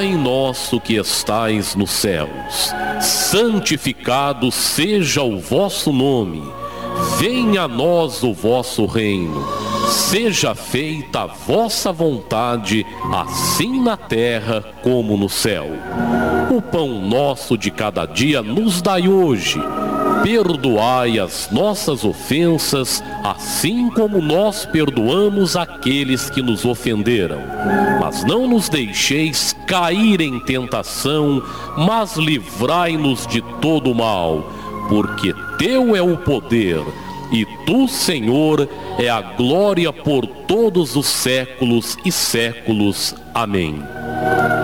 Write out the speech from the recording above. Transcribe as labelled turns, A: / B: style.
A: Pai nosso que estais nos céus, santificado seja o vosso nome. Venha a nós o vosso reino. Seja feita a vossa vontade, assim na terra como no céu. O pão nosso de cada dia nos dai hoje. Perdoai as nossas ofensas, assim como nós perdoamos aqueles que nos ofenderam. Mas não nos deixeis cair em tentação, mas livrai-nos de todo o mal, porque teu é o poder, e tu, Senhor, é a glória por todos os séculos e séculos. Amém.